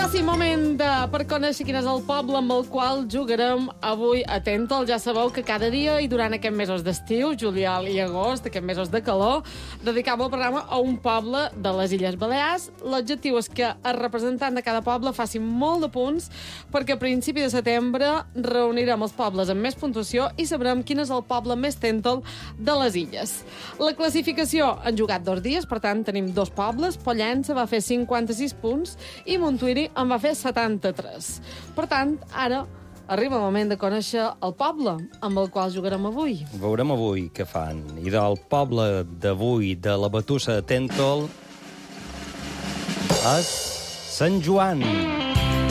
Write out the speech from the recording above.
sí, moment per conèixer quin és el poble amb el qual jugarem avui a Tentol. Ja sabeu que cada dia i durant aquests mesos d'estiu, juliol i agost, aquests mesos de calor, dedicam el programa a un poble de les Illes Balears. L'objectiu és que el representant de cada poble faci molt de punts perquè a principi de setembre reunirem els pobles amb més puntuació i sabrem quin és el poble més Tentol de les illes. La classificació han jugat 2 dies, per tant tenim 2 pobles. Pollença va fer 56 punts i Montuïri en va fer 73. Per tant, ara arriba el moment de conèixer el poble amb el qual jugarem avui. Veurem avui què fan. I del poble d'avui, de la Batussa de Tentol, és Sant Joan.